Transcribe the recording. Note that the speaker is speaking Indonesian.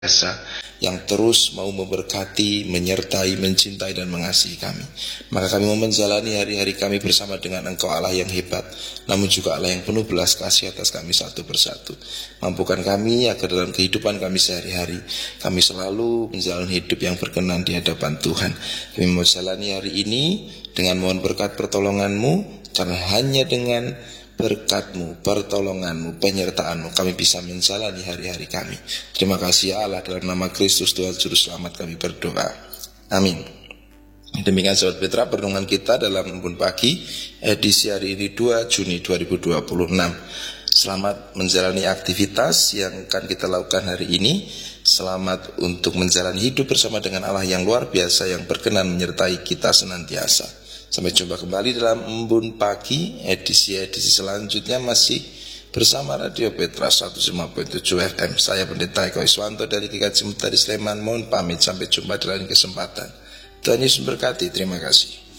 biasa yang terus mau memberkati, menyertai, mencintai dan mengasihi kami. Maka kami mau menjalani hari-hari kami bersama dengan Engkau Allah yang hebat, namun juga Allah yang penuh belas kasih atas kami satu persatu. Mampukan kami agar dalam kehidupan kami sehari-hari kami selalu menjalani hidup yang berkenan di hadapan Tuhan. Kami mau jalani hari ini dengan mohon berkat pertolongan-Mu, karena hanya dengan berkat-Mu, pertolongan-Mu, penyertaan-Mu kami bisa menjalani hari-hari kami. Terima kasih ya Allah, dalam nama Kristus Tuhan Juru Selamat kami berdoa. Amin. Demikian Sobat Petra pertemuan kita dalam Embun Pagi edisi hari ini 2 Juni 2026. Selamat menjalani aktivitas yang akan kita lakukan hari ini. Selamat untuk menjalani hidup bersama dengan Allah yang luar biasa, yang berkenan menyertai kita senantiasa. Sampai jumpa kembali dalam Embun Pagi edisi selanjutnya, masih bersama Radio Petra 105.7 FM. Saya Pendeta Eko Iswanto dari GKJ Muktari Sleman. Mohon pamit, sampai jumpa dalam kesempatan. Tuhan Yesus berkati. Terima kasih.